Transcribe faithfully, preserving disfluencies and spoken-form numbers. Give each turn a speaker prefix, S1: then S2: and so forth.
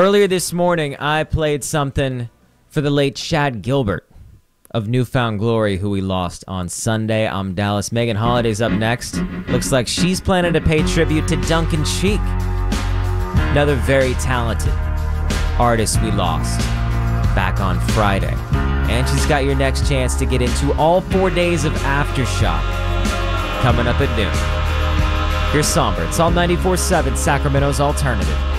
S1: Earlier this morning, I played something for the late Chad Gilbert of New Found Glory, who we lost on Sunday. I'm Dallas. Megan Holliday's up next. Looks like she's planning to pay tribute to Duncan Sheik, another very talented artist we lost back on Friday. And she's got your next chance to get into all four days of Aftershock coming up at noon. Here's Somber. It's all ninety-four point seven, Sacramento's Alternative.